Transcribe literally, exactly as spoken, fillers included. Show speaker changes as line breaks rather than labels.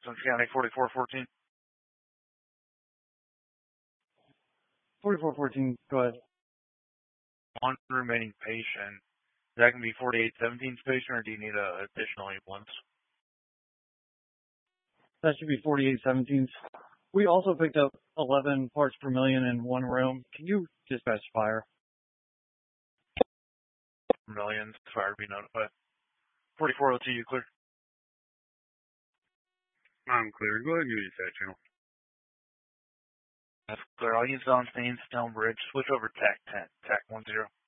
Johnson County, forty-four fourteen.
forty-four fourteen, go ahead.
One remaining patient. Is that going to be forty-eight seventeen's patient, or do you need an additional ambulance?
That should be forty-eight seventeen's. We also picked up eleven parts per million in one room. Can you dispatch fire?
Millions, fire to be notified. forty-four oh two, you clear?
I'm clear. Go ahead and give me that channel.
That's clear. All units on scene, Stone Bridge. Switch over to TAC ten, TAC one zero.